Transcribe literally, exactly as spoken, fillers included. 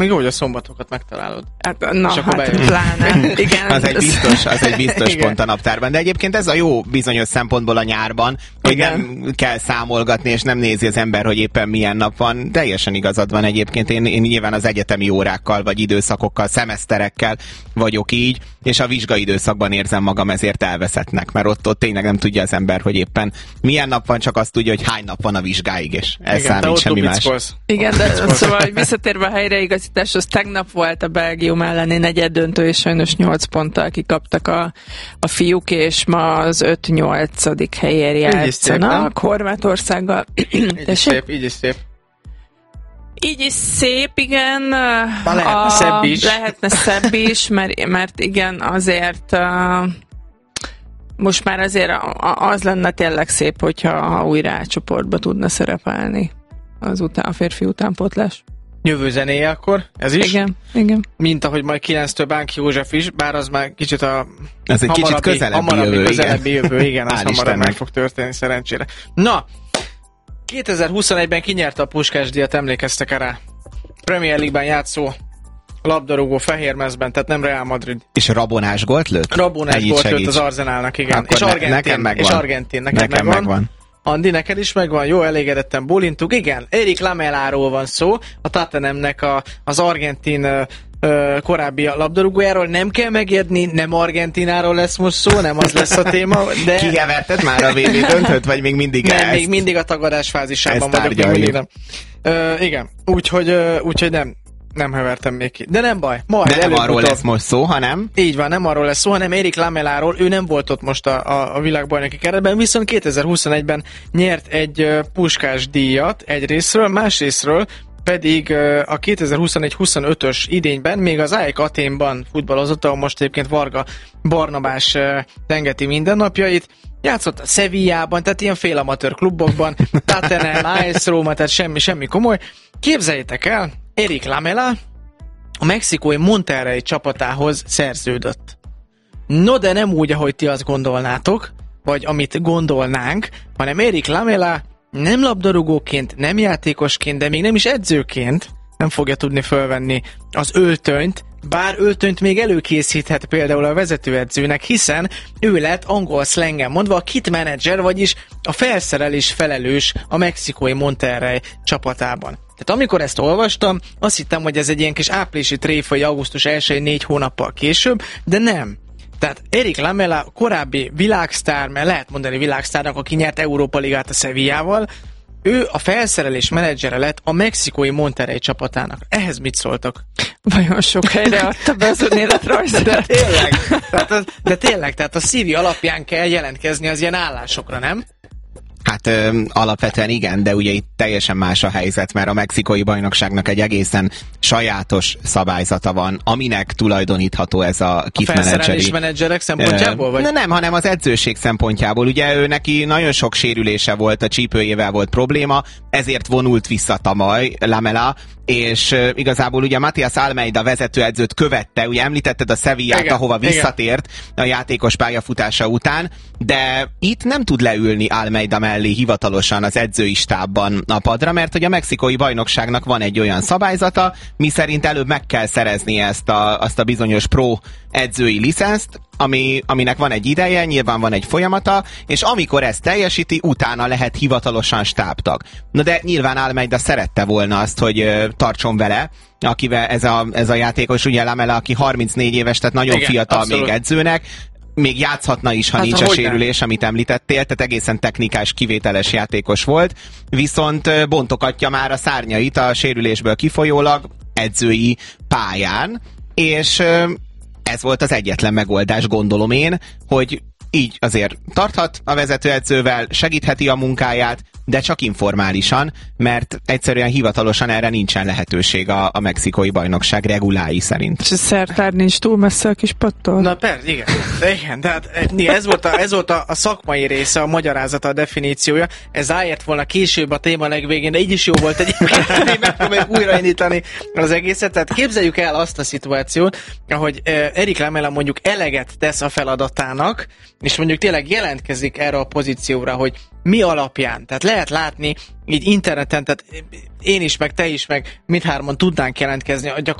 Még jó, hogy a szombatokat megtalálod. Hát, na, hát pláne. Igen. Az egy biztos, az egy biztos pont a naptárban. De egyébként ez a jó bizonyos szempontból a nyárban, hogy igen. nem kell számolgatni, és nem nézi az ember, hogy éppen milyen nap van. Teljesen igazad van egyébként. Én, én nyilván az egyetemi órákkal, vagy időszakokkal, szemeszterekkel vagyok így, és a vizsgaidőszakban érzem magam ezért elveszettnek, mert ott, ott tényleg nem tudja az ember, hogy éppen milyen nap van, csak azt tudja, hogy hány nap van a vizsgáig, és ez igen, számít, semmi más. Igen, de szóval visszatérve a helyreigazítás, az tegnap volt a Belgium elleni negyeddöntő, és sajnos nyolc ponttal kikaptak a, a fiúk, és ma az öt-nyolcadik helyén játszanak Horvátországgal. Így is szép, így is szép. Így is szép, igen. Ma lehetne a, szebb is. Lehetne szebb is, mert, mert igen, azért uh, most már azért az lenne tényleg szép, hogyha újra a csoportba tudna szerepelni az után, a férfi utánpótlás. Jövő zenéje akkor, ez is? Igen, igen. Mint ahogy majd kilenctől Bánki József is, bár az már kicsit a ez egy kicsit közelebbi hamarabbi, jövő, közelebbi igen. jövő, igen, az hamarabb meg fog történni szerencsére. Na, kétezer-huszonegyben kinyerte a Puskás-díjat, emlékeztek rá? Premier League-ben játszó labdarúgó Fehérmezben, tehát nem Real Madrid. És rabonás gólt lőtt? Rabonás gólt lőtt az Arsenalnak, igen. Akkor és Argentin, ne, nekem megvan. És Argentin, neked nekem megvan. megvan. Andi, neked is megvan, jó, elégedetten bólintuk. Igen, Erik Lameláról van szó, a Tottenhamnek a, az argentin ö, ö, korábbi labdarúgójáról. Nem kell megjegyni, nem Argentináról lesz most szó, nem az lesz a téma, de... Kiheverted már a vé bé döntőt, vagy még mindig nem, ezt? még mindig a tagadás fázisában vagyok. Még mindig nem. Ö, igen, úgyhogy, úgyhogy nem. Nem hevertem még ki. De nem baj. Majd de nem arról lesz most szó, hanem... Így van, nem arról lesz szó, hanem Erik Lameláról. Ő nem volt ott most a, a, a világbajnoki keretben, viszont kétezer-huszonegyben nyert egy uh, Puskás díjat egyrészről, másrészről pedig uh, a kétezer-huszonegy-huszonötös idényben még az á e ká Athénban futballozott, ahol most egyébként Varga Barnabás uh, tengeti mindennapjait. Játszott a Sevillában, tehát ilyen félamatőr klubokban, Tottenham, á es Róma, tehát semmi, semmi komoly. Képzeljétek el, Erik Lamela a mexikói Monterrey csapatához szerződött. No, de nem úgy, ahogy ti azt gondolnátok, vagy amit gondolnánk, hanem Erik Lamela nem labdarúgóként, nem játékosként, de még nem is edzőként nem fogja tudni fölvenni az öltönyt, bár öltönyt még előkészíthet például a vezetőedzőnek, hiszen ő lett angol szlengen mondva a kit manager, vagyis a felszerelés felelős a mexikói Monterrey csapatában. Tehát amikor ezt olvastam, azt hittem, hogy ez egy ilyen kis áprilisi tréfa, vagy augusztus elsején négy hónappal később, de nem. Tehát Erik Lamela korábbi világsztár, mert lehet mondani világsztárnak, aki nyert Európa Ligát a Sevillával, ő a felszerelés menedzsere lett a mexikói Monterrey csapatának. Ehhez mit szóltak? Vajon sok helyre adta be az önéletrajzot. De tényleg, tehát az, de tényleg, tehát a cé vé alapján kell jelentkezni az ilyen állásokra, nem? Hát ö, alapvetően igen, de ugye itt teljesen más a helyzet, mert a mexikói bajnokságnak egy egészen sajátos szabályzata van, aminek tulajdonítható ez a kit menedzseri. A felszerelés menedzserek szempontjából? Vagy? Ne, nem, hanem az edzőség szempontjából. Ugye ő neki nagyon sok sérülése volt, a csípőjével volt probléma, ezért vonult vissza tavaly Lamela, és uh, igazából ugye Matías Almeida vezetőedzőt követte, ugye említetted a Sevillát, igen, ahova visszatért igen. a játékos pályafutása után, de itt nem tud leülni Almeida mellé hivatalosan az edzői stábban a padra, mert hogy a mexikói bajnokságnak van egy olyan szabályzata, miszerint előbb meg kell szerezni ezt a, azt a bizonyos pro edzői licenszt, ami, aminek van egy ideje, nyilván van egy folyamata, és amikor ezt teljesíti, utána lehet hivatalosan stábtag. Na de nyilván Almeida szerette volna azt, hogy ö, tartson vele, akivel ez a, ez a játékos, ugye Lamela, aki harmincnégy éves, tehát nagyon igen, fiatal abszolút. Még edzőnek, még játszhatna is, ha hát, nincs a sérülés, nem. Amit említettél, tehát egészen technikás, kivételes játékos volt, viszont bontokatja már a szárnyait a sérülésből kifolyólag edzői pályán, és ez volt az egyetlen megoldás, gondolom én, hogy így azért tarthat a vezetőedzővel, segítheti a munkáját, de csak informálisan, mert egyszerűen hivatalosan erre nincsen lehetőség a, a mexikói bajnokság regulái szerint. És a szertár nincs túl messze a kis pattól? Na persze, igen. igen tehát ez volt, a, ez volt a, a szakmai része, a magyarázata, a definíciója. Ez ráért volna később a téma legvégén, de így is jó volt egyébként, hogy megpróbáljuk újraindítani az egészet. Tehát képzeljük el azt a szituációt, ahogy Erik Lamela mondjuk eleget tesz a feladatának, és mondjuk tényleg jelentkezik erre a pozícióra, hogy mi alapján. Tehát lehet látni így interneten, tehát én is, meg te is, meg mindhárman tudnánk jelentkezni